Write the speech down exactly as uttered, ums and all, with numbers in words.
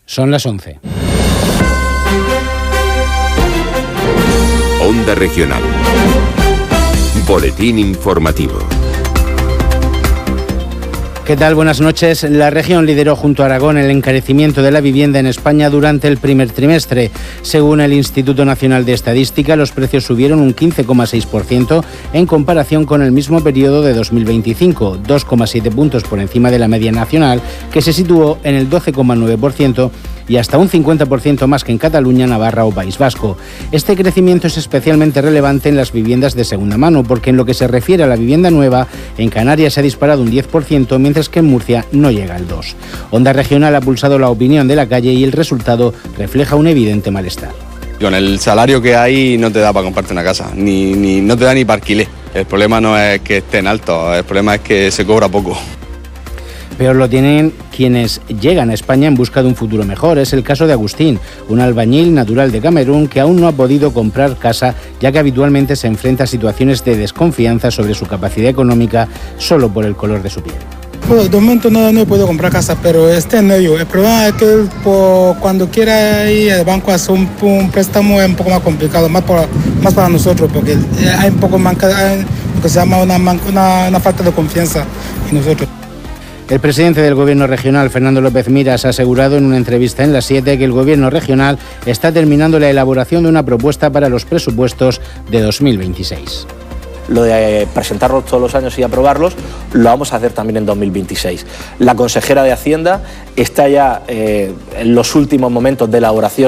Son las once. Onda Regional. Boletín informativo. ¿Qué tal? Buenas noches. La región lideró junto a Aragón el encarecimiento de la vivienda en España durante el primer trimestre. Según el Instituto Nacional de Estadística, los precios subieron un quince coma seis por ciento en comparación con el mismo periodo de dos mil veinticinco, dos coma siete puntos por encima de la media nacional, que se situó en el doce coma nueve por ciento, y hasta un cincuenta por ciento más que en Cataluña, Navarra o País Vasco. Este crecimiento es especialmente relevante en las viviendas de segunda mano, porque en lo que se refiere a la vivienda nueva, en Canarias se ha disparado un diez por ciento, mientras que en Murcia no llega al dos por ciento. Onda Regional ha pulsado la opinión de la calle y el resultado refleja un evidente malestar. Con el salario que hay no te da para comprarte una casa, ni, ni no te da ni para alquiler. El problema no es que estén altos, el problema es que se cobra poco. Peor lo tienen quienes llegan a España en busca de un futuro mejor. Es el caso de Agustín, un albañil natural de Camerún que aún no ha podido comprar casa, ya que habitualmente se enfrenta a situaciones de desconfianza sobre su capacidad económica solo por el color de su piel. Bueno, de momento no, no he podido comprar casa, pero está en ello. El problema es que por, cuando quiera ir al banco a hacer un, un préstamo es un poco más complicado, más, por, más para nosotros, porque hay un poco manca, hay lo que se llama una, una, una falta de confianza en nosotros. El presidente del Gobierno regional, Fernando López Miras, ha asegurado en una entrevista en La siete que el Gobierno regional está terminando la elaboración de una propuesta para los presupuestos de dos mil veintiséis. Lo de presentarlos todos los años y aprobarlos, lo vamos a hacer también en dos mil veintiséis. La consejera de Hacienda está ya eh, en los últimos momentos de elaboración